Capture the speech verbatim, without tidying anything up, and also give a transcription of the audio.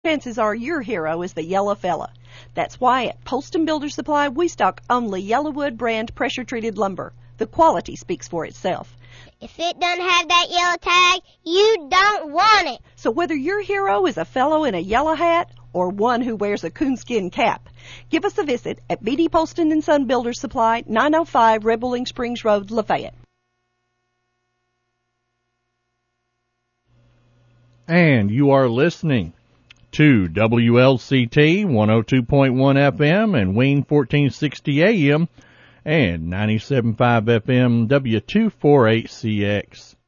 chances are your hero is the yellow fella. That's why at Poston Builder Supply we stock only Yellowwood brand pressure-treated lumber. The quality speaks for itself. If it doesn't have that yellow tag, you don't want it. So whether your hero is a fellow in a yellow hat or one who wears a coonskin cap, give us a visit at B D Poston and Son Builder Supply, nine oh five Red Willing Springs Road, Lafayette. And you are listening to W L C T one oh two point one F M and Wayne fourteen sixty A M and ninety-seven point five F M W two forty-eight C X.